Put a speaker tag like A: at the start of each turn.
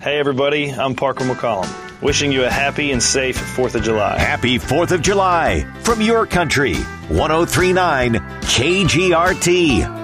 A: Hey, everybody. I'm Parker McCollum. Wishing you a happy and safe 4th of July.
B: Happy 4th of July from your country. 103.9 KGRT.